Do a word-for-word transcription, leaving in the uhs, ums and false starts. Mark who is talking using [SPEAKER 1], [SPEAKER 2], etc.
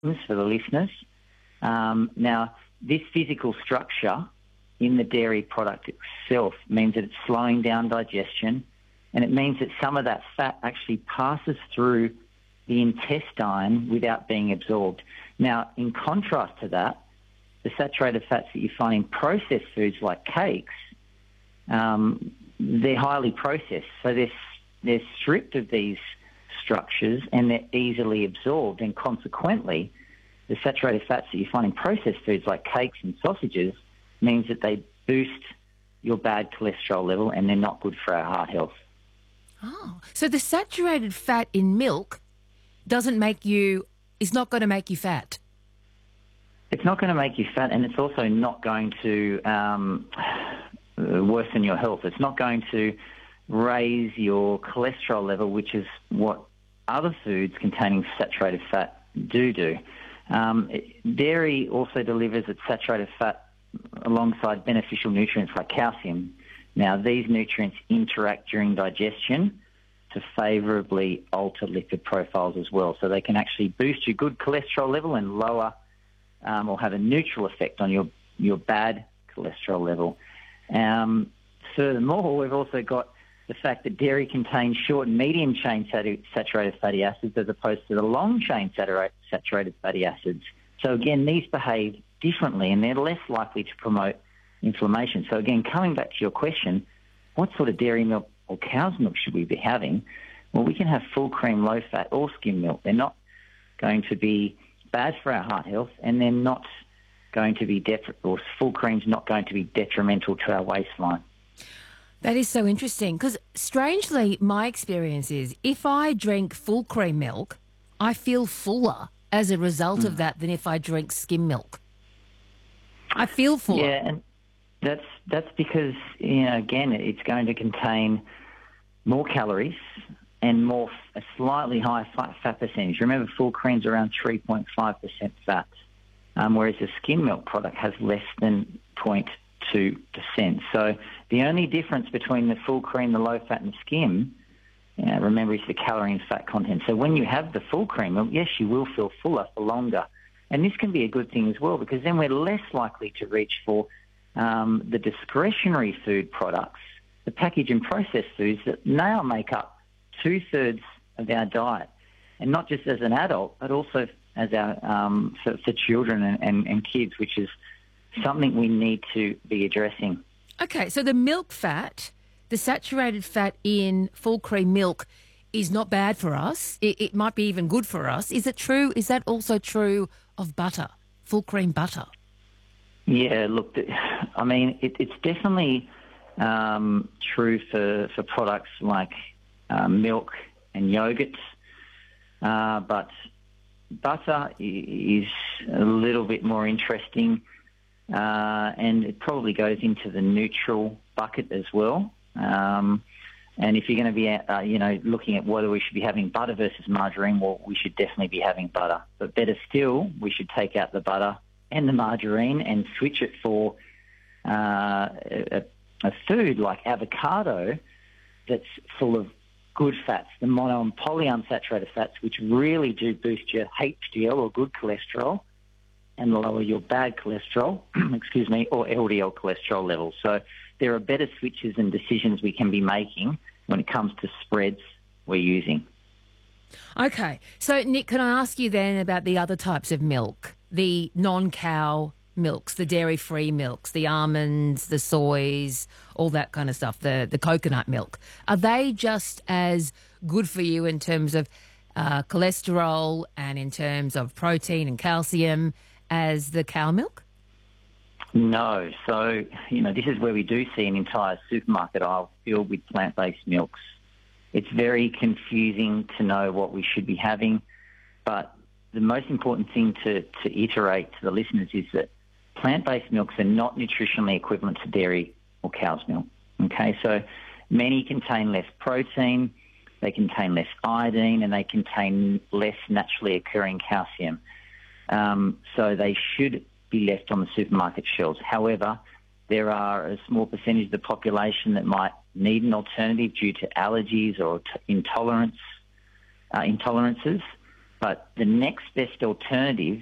[SPEAKER 1] for the listeners. Um, now, this physical structure in the dairy product itself means that it's slowing down digestion, and it means that some of that fat actually passes through the intestine without being absorbed. Now, in contrast to that, the saturated fats that you find in processed foods like cakes, um, they're highly processed, so they're, they're stripped of these structures and they're easily absorbed, and consequently, the saturated fats that you find in processed foods like cakes and sausages means that they boost your bad cholesterol level and they're not good for our heart health.
[SPEAKER 2] Oh, so the saturated fat in milk doesn't make you, is not going to make you fat?
[SPEAKER 1] It's not going to make you fat, and it's also not going to um, worsen your health. It's not going to raise your cholesterol level, which is what other foods containing saturated fat do do. Um, dairy also delivers its saturated fat alongside beneficial nutrients like calcium. Now, these nutrients interact during digestion to favourably alter lipid profiles as well. So they can actually boost your good cholesterol level and lower um, or have a neutral effect on your, your bad cholesterol level. Um, furthermore, we've also got the fact that dairy contains short and medium-chain saturated fatty acids as opposed to the long-chain saturated fatty acids. So again, these behave differently and they're less likely to promote inflammation. So again, coming back to your question, what sort of dairy milk or cow's milk should we be having? Well, we can have full cream, low fat or skim milk. They're not going to be bad for our heart health, and they're not going to be, detri- or full cream's not going to be detrimental to our waistline.
[SPEAKER 2] That is so interesting because, strangely, my experience is if I drink full cream milk, I feel fuller as a result mm. of that than if I drink skim milk. I feel fuller.
[SPEAKER 1] Yeah, and that's that's because, you know, again, it's going to contain more calories and more a slightly higher fat, fat percentage. Remember, full cream's around three point five percent fat, um, whereas a skim milk product has less than zero point two percent. So the only difference between the full cream, the low fat and skim, you know, remember, is the calorie and fat content. So when you have the full cream milk, yes, you will feel fuller for longer. And this can be a good thing as well, because then we're less likely to reach for um, the discretionary food products, the packaged and processed foods that now make up two-thirds of our diet. And not just as an adult, but also as our um, for, for children and, and, and kids, which is something we need to be addressing.
[SPEAKER 2] Okay, so the milk fat, the saturated fat in full cream milk is not bad for us. It, it might be even good for us. Is it true? Is that also true of butter, full cream butter?
[SPEAKER 1] Yeah, look, I mean, it, it's definitely um, true for, for products like uh, milk and yogurt, uh, but butter is a little bit more interesting, uh, and it probably goes into the neutral bucket as well. Um, and if you're going to be, uh, you know, looking at whether we should be having butter versus margarine, well, we should definitely be having butter. But better still, we should take out the butter and the margarine and switch it for uh, a, a food like avocado that's full of good fats, the mono and polyunsaturated fats, which really do boost your H D L or good cholesterol and lower your bad cholesterol, excuse me, or L D L cholesterol levels. So there are better switches and decisions we can be making when it comes to spreads we're using.
[SPEAKER 2] Okay. So, Nick, can I ask you then about the other types of milk, the non-cow milks, the dairy-free milks, the almonds, the soys, all that kind of stuff, the, the coconut milk. Are they just as good for you in terms of uh, cholesterol and in terms of protein and calcium as the cow milk?
[SPEAKER 1] No. So, you know, this is where we do see an entire supermarket aisle filled with plant-based milks. It's very confusing to know what we should be having, but the most important thing to, to iterate to the listeners is that plant-based milks are not nutritionally equivalent to dairy or cow's milk. Okay, so many contain less protein, they contain less iodine, and they contain less naturally occurring calcium. Um, so they should be left on the supermarket shelves. However, there are a small percentage of the population that might need an alternative due to allergies or t- intolerance, uh, intolerances. But the next best alternative